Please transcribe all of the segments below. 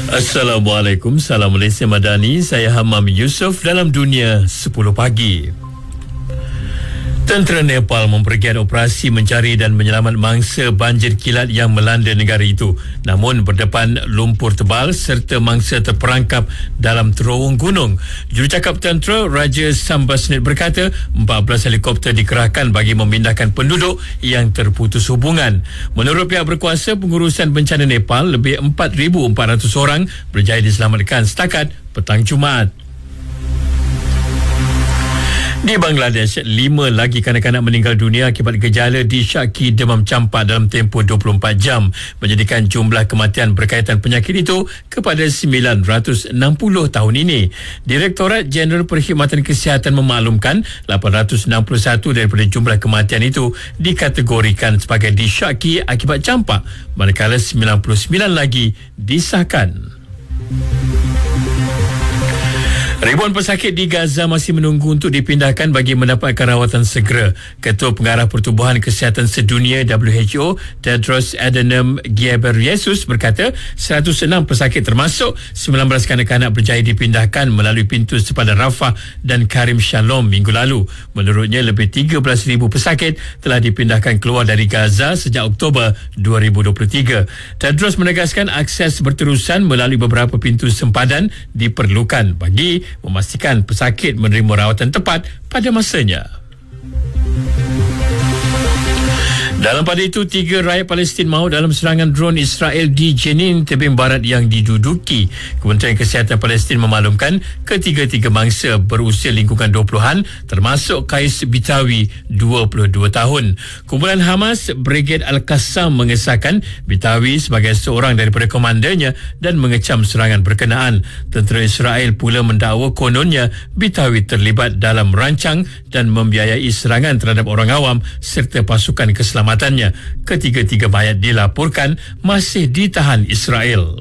Assalamualaikum, salam Malaysia Madani. Saya Hamam Yusof dalam Dunia 10 Pagi. Tentera Nepal mempergiat operasi mencari dan menyelamat mangsa banjir kilat yang melanda negara itu. Namun berdepan lumpur tebal serta mangsa terperangkap dalam terowong gunung. Jurucakap tentera Raja Sambasnit berkata 14 helikopter dikerahkan bagi memindahkan penduduk yang terputus hubungan. Menurut pihak berkuasa, pengurusan bencana Nepal, lebih 4,400 orang berjaya diselamatkan setakat petang Jumaat. Di Bangladesh, 5 lagi kanak-kanak meninggal dunia akibat gejala disyaki demam campak dalam tempoh 24 jam, menjadikan jumlah kematian berkaitan penyakit itu kepada 960 tahun ini. Direktorat Jeneral Perkhidmatan Kesihatan memaklumkan 861 daripada jumlah kematian itu dikategorikan sebagai disyaki akibat campak, manakala 99 lagi disahkan. Ribuan pesakit di Gaza masih menunggu untuk dipindahkan bagi mendapatkan rawatan segera. Ketua Pengarah Pertubuhan Kesihatan Sedunia WHO, Tedros Adhanom Ghebreyesus berkata 106 pesakit termasuk 19 kanak-kanak berjaya dipindahkan melalui pintu sepadan Rafah dan Karim Shalom minggu lalu. Menurutnya, lebih 13,000 pesakit telah dipindahkan keluar dari Gaza sejak Oktober 2023. Tedros menegaskan akses berterusan melalui beberapa pintu sempadan diperlukan bagi memastikan pesakit menerima rawatan tepat pada masanya. Dalam pada itu, 3 rakyat Palestin maut dalam serangan drone Israel di Jenin, tebing barat yang diduduki. Kementerian Kesihatan Palestin memaklumkan ketiga-tiga mangsa berusia lingkungan 20-an, termasuk Qais Bitawi, 22 tahun. Kumpulan Hamas Brigade Al-Qassam mengesahkan Bitawi sebagai seorang daripada komandannya dan mengecam serangan berkenaan. Tentera Israel pula mendakwa kononnya Bitawi terlibat dalam merancang dan membiayai serangan terhadap orang awam serta pasukan keselamatan. Ketiga-tiga mayat dilaporkan masih ditahan Israel.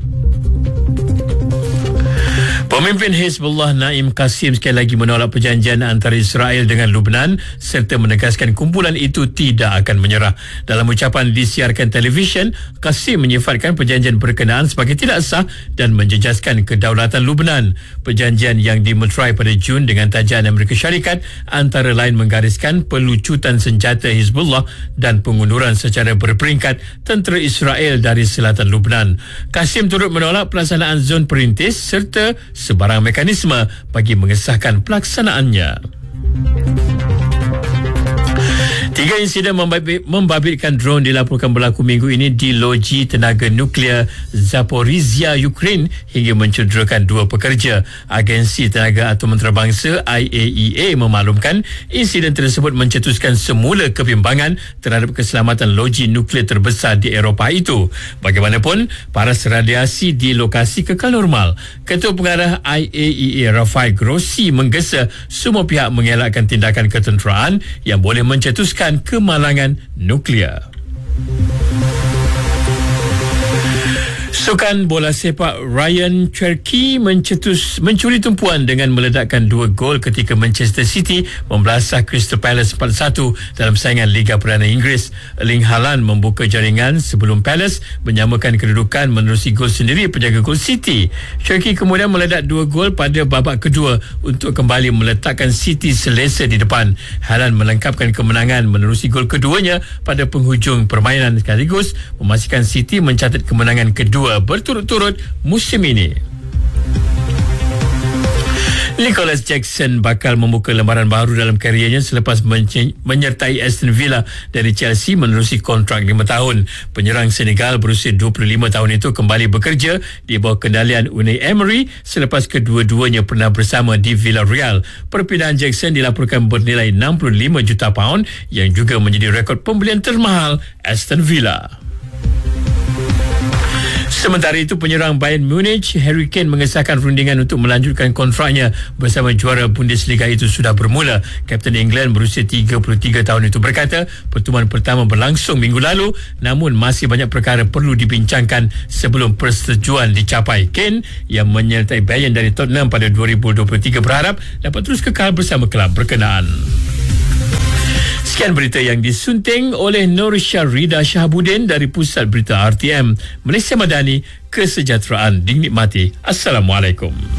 Pemimpin Hezbollah Naim Qasim sekali lagi menolak perjanjian antara Israel dengan Lubnan serta menegaskan kumpulan itu tidak akan menyerah. Dalam ucapan disiarkan televisyen, Qasim menyifatkan perjanjian berkenaan sebagai tidak sah dan menjejaskan kedaulatan Lubnan. Perjanjian yang dimeterai pada Jun dengan tajakan Amerika Syarikat antara lain menggariskan pelucutan senjata Hezbollah dan pengunduran secara berperingkat tentera Israel dari selatan Lubnan. Qasim turut menolak pelaksanaan zon perintis serta sebarang mekanisme bagi mengesahkan pelaksanaannya. 3 insiden membabitkan drone dilaporkan berlaku minggu ini di loji tenaga nuklear Zaporizhia, Ukraine hingga mencederakan 2 pekerja. Agensi Tenaga Atom Antarabangsa IAEA memaklumkan insiden tersebut mencetuskan semula kebimbangan terhadap keselamatan loji nuklear terbesar di Eropah itu. Bagaimanapun, paras radiasi di lokasi kekal normal. Ketua Pengarah IAEA Rafael Grossi menggesa semua pihak mengelakkan tindakan ketenteraan yang boleh mencetuskan kemalangan nuklear. Sukan bola sepak Ryan Cherki mencuri tumpuan dengan meledakkan 2 gol ketika Manchester City membelasah Crystal Palace 4-1 dalam saingan Liga Perdana Inggeris. Erling Haaland membuka jaringan sebelum Palace menyamakan kedudukan menerusi gol sendiri penjaga gol City. Cherki kemudian meledak 2 gol pada babak kedua untuk kembali meletakkan City selesa di depan. Haaland melengkapkan kemenangan menerusi gol keduanya pada penghujung permainan sekaligus memastikan City mencatat kemenangan kedua berturut-turut musim ini. Nicholas Jackson bakal membuka lembaran baru dalam kariernya selepas menyertai Aston Villa dari Chelsea menerusi kontrak 5 tahun. Penyerang Senegal berusia 25 tahun itu kembali bekerja di bawah kendalian Unai Emery selepas kedua-duanya pernah bersama di Villarreal. Perpindahan Jackson dilaporkan bernilai 65 juta pound yang juga menjadi rekod pembelian termahal Aston Villa. Sementara itu, penyerang Bayern Munich Harry Kane mengesahkan rundingan untuk melanjutkan kontraknya bersama juara Bundesliga itu sudah bermula. Kapten England berusia 33 tahun itu berkata pertemuan pertama berlangsung minggu lalu, namun masih banyak perkara perlu dibincangkan sebelum persetujuan dicapai. Kane yang menyertai Bayern dari Tottenham pada 2023 berharap dapat terus kekal bersama kelab berkenaan. Sekian berita yang disunting oleh Nur Syarida Shahabuddin dari Pusat Berita RTM. Malaysia Madani, kesejahteraan dinikmati. Assalamualaikum.